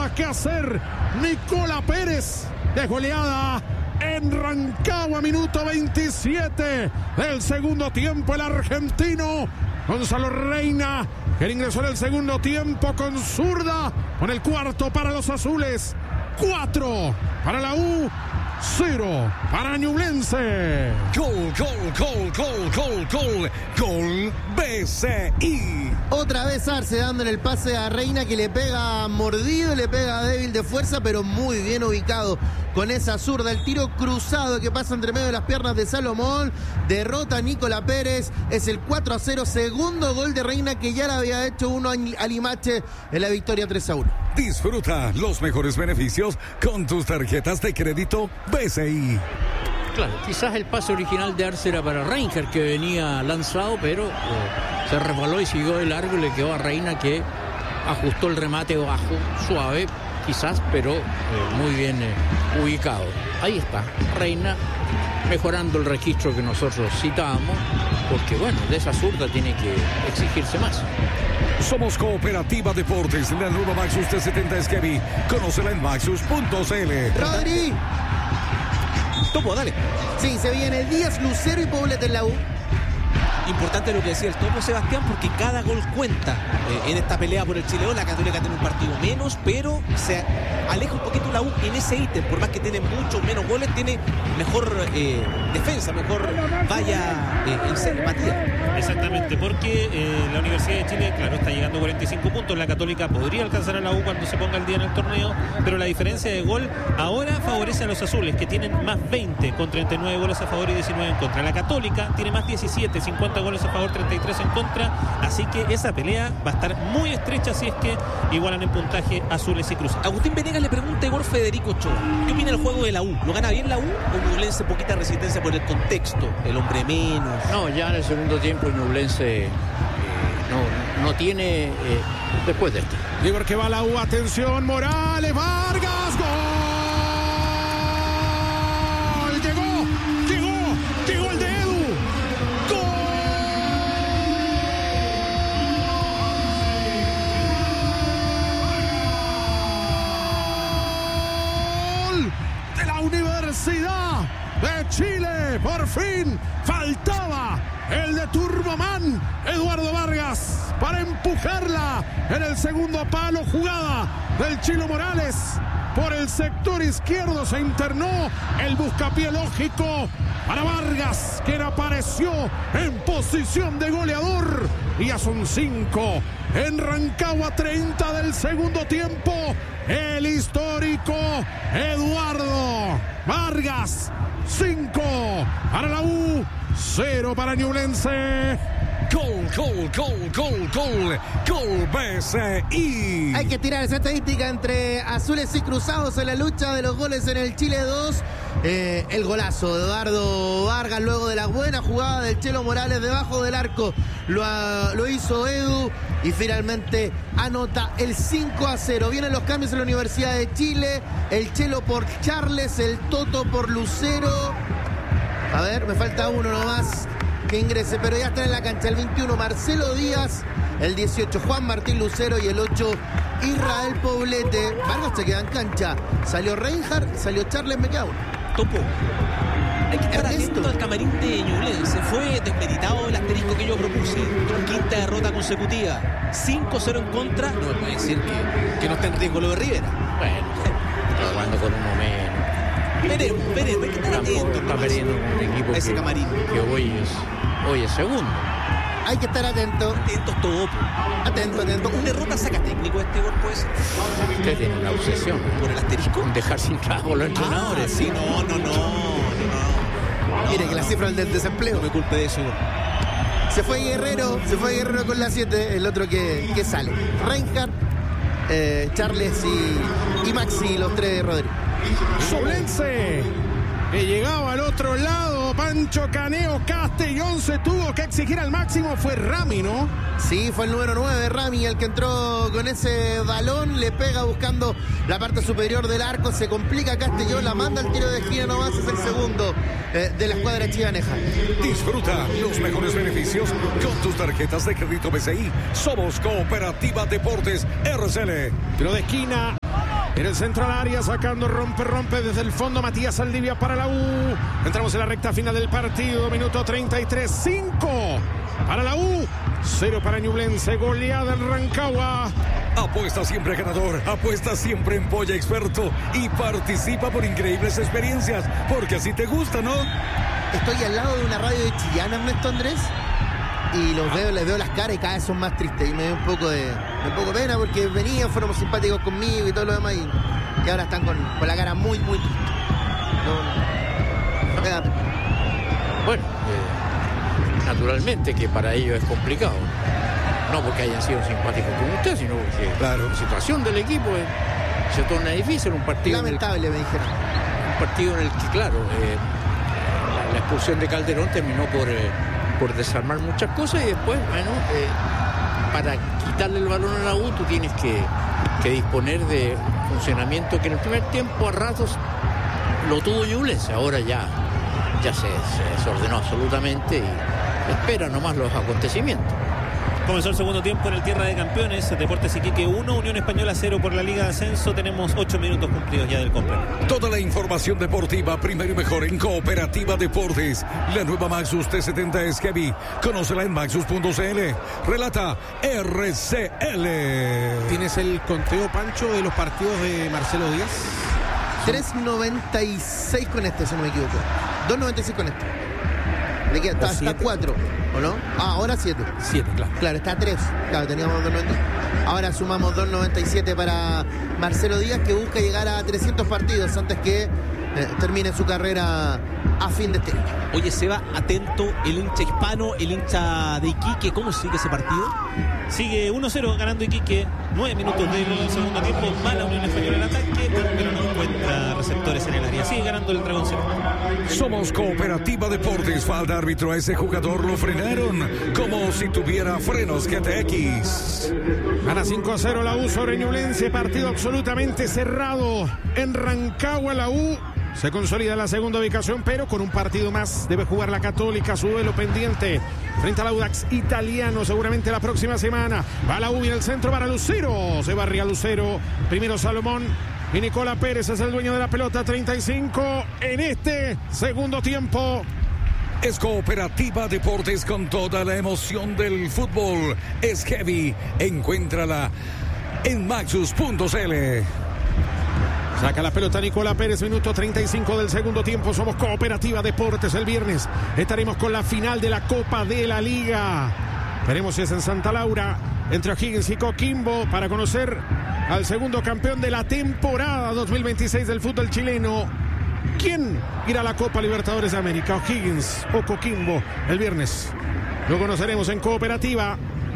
nada que hacer. Nicola Pérez de goleada en Rancagua, minuto 27 del segundo tiempo. El argentino Gonzalo Reina, que ingresó en el segundo tiempo con zurda, con el cuarto para los azules, 4 para la U, 0 para Ñublense. Gol, gol, gol, gol, gol, gol, gol BCI. Otra vez Arce dándole el pase a Reina, que le pega mordido, le pega débil de fuerza, pero muy bien ubicado con esa zurda. El tiro cruzado que pasa entre medio de las piernas de Salomón, derrota a Nicola Pérez, es el 4-0, segundo gol de Reina, que ya le había hecho uno a Limache en la victoria 3-1. Disfruta los mejores beneficios con tus tarjetas de crédito BCI. Claro, quizás el pase original de Arce era para Reinhardt, que venía lanzado, pero se resbaló y siguió de largo y le quedó a Reina, que ajustó el remate bajo, suave, quizás, pero muy bien ubicado. Ahí está, Reina mejorando el registro que nosotros citábamos, porque bueno, de esa zurda tiene que exigirse más. Somos Cooperativa Deportes, la nueva Maxus T70 Chevy. Conócela en maxus.cl. Rodri. Topo, dale. Sí, se viene Díaz, Lucero y Poblete en la U. Importante lo que decía el Topo, Sebastián, porque cada gol cuenta en esta pelea por el Chileón. La Católica tiene un partido menos, pero se aleja un poquito la U en ese ítem. Por más que tiene muchos menos goles, tiene mejor defensa, mejor valla en simpatía. Exactamente, porque la Universidad de Chile, claro, está llegando a 45 puntos. La Católica podría alcanzar a la U cuando se ponga el día en el torneo, pero la diferencia de gol ahora favorece a los azules, que tienen más 20 con 39 goles a favor y 19 en contra. La Católica tiene más 17, 50 goles a favor, 33 en contra, así que esa pelea va a estar muy estrecha si es que igualan en puntaje azules y cruces. Agustín Venegas le pregunta a Igor Federico Ochoa, ¿qué opina del juego de la U? ¿Lo gana bien la U o Ñublense poquita resistencia por el contexto? El hombre menos. No, ya en el segundo tiempo Ñublense no tiene después de esto. Libre que va la U, atención, Morales, Vargas, gol. Llegó el de Edu. De la Universidad de Chile, por fin faltaba el de Turboman, Eduardo Vargas, para empujarla en el segundo palo. Jugada del Chilo Morales por el sector izquierdo, se internó el buscapié lógico para Vargas, quien apareció en posición de goleador. Y ya son 5 en Rancagua, 30 del segundo tiempo. El histórico Eduardo Vargas, 5 para la U, 0 para Ñublense. Gol, gol, gol, gol, gol, gol BCI. Hay que tirar esa estadística entre azules y cruzados en la lucha de los goles en el Chile 2. El golazo de Eduardo Vargas luego de la buena jugada del Chelo Morales debajo del arco. Lo hizo Edu y finalmente anota el 5-0. Vienen los cambios en la Universidad de Chile. El Chelo por Charles, el Toto por Lucero. A ver, me falta uno nomás que ingrese, pero ya está en la cancha. El 21, Marcelo Díaz. El 18, Juan Martín Lucero. Y el 8, Israel Poblete. Vargas se queda en cancha. Salió Reinhardt, salió Charles, me queda uno. Topo, hay que estar atento al camarín de Ñublense. Fue desmeritado el asterisco que yo propuse. Quinta derrota consecutiva, 5-0 en contra. No me puede decir que no está en riesgo lo de Rivera. Bueno, está jugando con uno menos. Veremos, hay que estar atento. Está perdiendo un equipo ese camarín que hoy es segundo. Hay que estar atento. Atentos todo. Atento. Un derrota saca técnico este gol, pues. Usted tiene una obsesión por el asterisco. Dejar sin trabajo a los entrenadores. Sí, no. Mire que la cifra del desempleo. No me culpe de eso. Se fue Guerrero con la 7, el otro que sale. Reinhardt, Charles y Maxi, los 3 de Rodríguez. Ñublense, que llegaba al otro lado, Pancho Caneo, Castellón se tuvo que exigir al máximo, fue Rami, ¿no? Sí, fue el número 9, Rami, el que entró con ese balón, le pega buscando la parte superior del arco, se complica Castellón, la manda al tiro de esquina nomás, es el segundo de la escuadra chivaneja. Disfruta los mejores beneficios con tus tarjetas de crédito BCI. Somos Cooperativa Deportes RCL. Tiro de esquina, En el centro al área, sacando, rompe desde el fondo Matías Saldivia para la U. Entramos en la recta final del partido, minuto 33, 5 para la U, 0 para Ñublense, goleada en Rancagua. Apuesta siempre ganador, apuesta siempre en Polla Experto y participa por increíbles experiencias, porque así te gusta, ¿no? Estoy al lado de una radio de Chillán, Ernesto Andrés, y les veo las caras y cada vez son más tristes y me da un poco pena porque fueron simpáticos conmigo y todo lo demás y ahora están con la cara muy triste. No me da pena. Bueno, naturalmente que para ellos es complicado. No porque hayan sido simpáticos con usted, sino porque la situación del equipo se torna difícil. Un partido lamentable, me dijeron. Un partido en el que, claro, la expulsión de Calderón terminó por desarmar muchas cosas y después, bueno, para quitarle el balón a la U tú tienes que disponer de funcionamiento que en el primer tiempo a ratos lo tuvo Ñublense, ahora ya se desordenó absolutamente y espera nomás los acontecimientos. Comenzó el segundo tiempo en el Tierra de Campeones, Deportes Iquique 1, Unión Española 0 por la Liga de Ascenso. Tenemos 8 minutos cumplidos ya del completo. Toda la información deportiva, primero y mejor en Cooperativa Deportes. La nueva Maxus T70 es heavy. Conócela en maxus.cl. Relata RCL. ¿Tienes el conteo, Pancho, de los partidos de Marcelo Díaz? 3.96 con este, si no me equivoco. 2.96 con este. Le queda hasta 4, ¿o no? Ahora 7. 7, claro. Claro, está 3. Claro, teníamos 2.90. Ahora sumamos 2.97 para Marcelo Díaz, que busca llegar a 300 partidos antes que termine su carrera a fin de este año. Oye, Seba, atento el hincha hispano, el hincha de Iquique. ¿Cómo sigue ese partido? Sigue 1-0 ganando Iquique. 9 minutos del segundo tiempo. Va la Unión Española en ataque, pero no encuentra receptores en el área. Sigue ganando el Dragoncero. Somos Cooperativa Deportes. Falta árbitro, a ese jugador lo frenaron como si tuviera frenos GTX. Gana 5-0 la U sobre Ñublense. Partido absolutamente cerrado en Rancagua. La U se consolida en la segunda ubicación, pero con un partido más debe jugar la Católica, su duelo pendiente frente al Audax Italiano, seguramente la próxima semana. Va la U en el centro para Lucero, se barría Lucero, primero Salomón y Nicola Pérez es el dueño de la pelota. 35 en este segundo tiempo. Es Cooperativa Deportes con toda la emoción del fútbol. Es heavy, encuéntrala en maxus.cl. Saca la pelota Nicola Pérez, minuto 35 del segundo tiempo. Somos Cooperativa Deportes. El viernes estaremos con la final de la Copa de la Liga. Veremos si es en Santa Laura, entre O'Higgins y Coquimbo, para conocer al segundo campeón de la temporada 2026 del fútbol chileno. ¿Quién irá a la Copa Libertadores de América? ¿O'Higgins o Coquimbo? El viernes lo conoceremos en Cooperativa.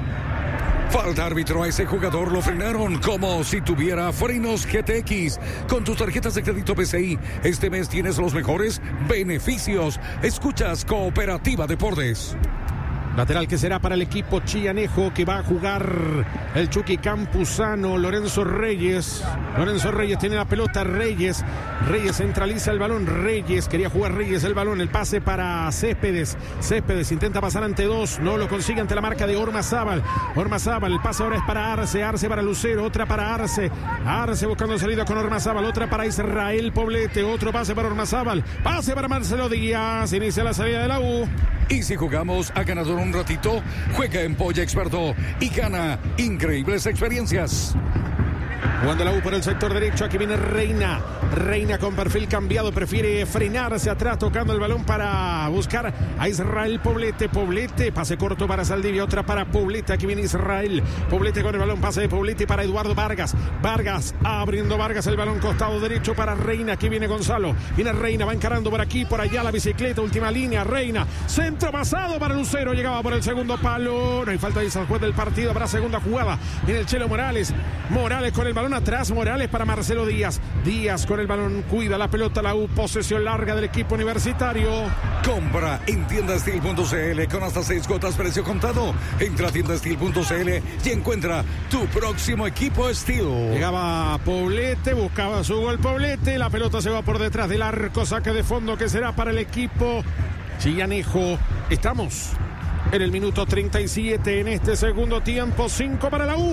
Falta árbitro, a ese jugador lo frenaron como si tuviera frenos GTX. Con tus tarjetas de crédito PCI, este mes tienes los mejores beneficios. Escuchas Cooperativa Deportes. Lateral que será para el equipo chillanejo, que va a jugar el Chucky Campuzano. Lorenzo Reyes tiene la pelota. Reyes centraliza el balón. Reyes quería jugar el balón. El pase para Céspedes intenta pasar ante dos, no lo consigue ante la marca de Ormazábal. El pase ahora es para Arce para Lucero, otra para Arce buscando salida con Ormazábal, otra para Israel Poblete, otro pase para Ormazábal, pase para Marcelo Díaz. Inicia la salida de la U. Y si jugamos a ganador un ratito, juega en Polla Experto y gana increíbles experiencias. Jugando la U por el sector derecho, aquí viene Reina con perfil cambiado, prefiere frenarse atrás, tocando el balón para buscar a Israel Poblete, pase corto para Saldivia, otra para Poblete, aquí viene Israel Poblete con el balón, pase de Poblete para Eduardo Vargas, abriendo Vargas el balón costado derecho para Reina, aquí viene Gonzalo, viene Reina, va encarando por aquí, por allá la bicicleta, última línea, Reina, centro pasado para Lucero, llegaba por el segundo palo, no hay falta, dice el juez del partido, habrá segunda jugada, viene el Chelo Morales con el balón atrás, Morales para Marcelo Díaz con el balón, cuida la pelota la U, posesión larga del equipo universitario. Compra en tiendastil.cl con hasta 6 cuotas precio contado. Entra a tiendastil.cl y encuentra tu próximo equipo Steel. Llegaba Poblete, buscaba su gol Poblete, la pelota se va por detrás del arco, saque de fondo que será para el equipo chillanejo. Estamos en el minuto 37 en este segundo tiempo, 5 para la U,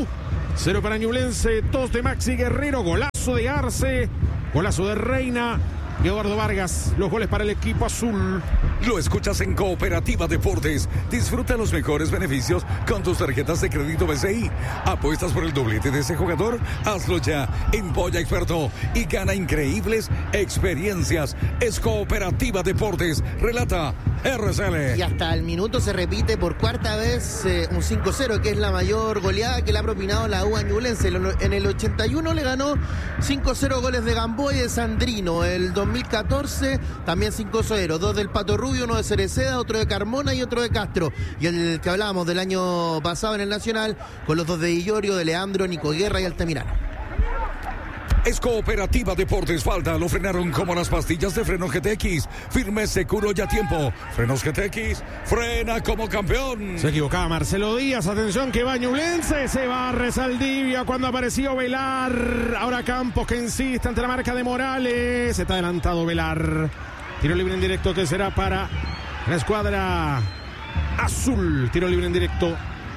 0 para Ñublense, 2 de Maxi Guerrero, golazo de Arce, golazo de Reina y Eduardo Vargas. Los goles para el equipo azul. Lo escuchas en Cooperativa Deportes. Disfruta los mejores beneficios con tus tarjetas de crédito BCI. ¿Apuestas por el doblete de ese jugador? Hazlo ya en Polla Experto y gana increíbles experiencias. Es Cooperativa Deportes. Relata RCL. Y hasta el minuto se repite por cuarta vez un 5-0, que es la mayor goleada que le ha propinado la U a Ñublense. En el 81 le ganó 5-0 goles de Gamboa y de Sandrino. El 2014 también 5-0. 2 del Pato Rubio, 1 de Cereceda, otro de Carmona y otro de Castro. Y el que hablábamos del año pasado en el Nacional, con los 2 de Illorio, de Leandro, Nico Guerra y Altamirano. Es Cooperativa Deportes. Falta, lo frenaron como las pastillas de freno GTX. Firme, seguro y a tiempo. Frenos GTX, frena como campeón. Se equivocaba Marcelo Díaz. Atención que va Ñublense. Se barre Saldivia cuando apareció Velar. Ahora Campos que insiste ante la marca de Morales. Está adelantado Velar. Tiro libre en directo que será para la escuadra azul. Tiro libre en directo.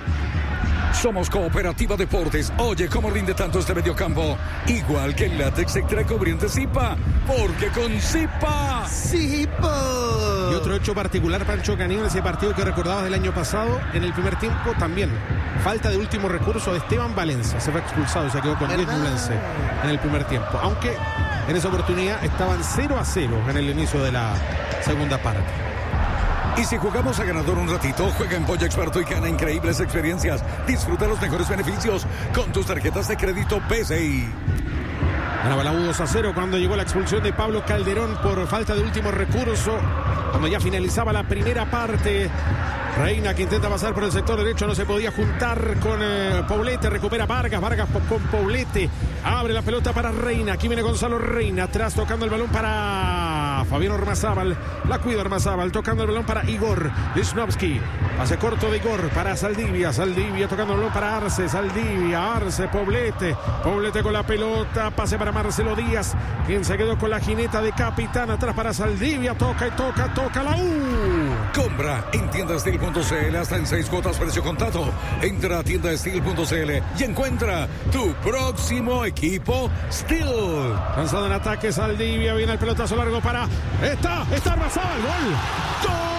Somos Cooperativa Deportes. Oye, cómo rinde tanto este mediocampo. Igual que el látex extra cubriente Zipa. Porque con Zipa. ¡Zipa! Y otro hecho particular, Pancho Canino, en ese partido que recordabas del año pasado, en el primer tiempo también. Falta de último recurso de Esteban Valencia. Se fue expulsado y se quedó con 10 Ñublense en el primer tiempo. Aunque en esa oportunidad estaban 0-0 en el inicio de la segunda parte. Y si jugamos a ganador un ratito, juega en Polla Experto y gana increíbles experiencias. Disfruta los mejores beneficios con tus tarjetas de crédito BCI. Ganaba la U 2-0 cuando llegó la expulsión de Pablo Calderón por falta de último recurso. Cuando ya finalizaba la primera parte. Reina que intenta pasar por el sector derecho, no se podía juntar con Poblete, recupera Vargas con Poblete, abre la pelota para Reina, aquí viene Gonzalo Reina, atrás tocando el balón para Fabián Ormazábal, la cuida Ormazábal, tocando el balón para Igor Lichnowsky, pase corto de Igor para Saldivia tocando el balón para Arce, Arce, Poblete con la pelota, pase para Marcelo Díaz, quien se quedó con la jineta de capitán, atrás para Saldivia, toca la U. Compra en tiendastil.cl hasta en 6 cuotas precio contado. Entra a tiendastil.cl y encuentra tu próximo equipo Steel. Lanzado en ataque Saldivia, viene el pelotazo largo para... Está Ormazábal, gol.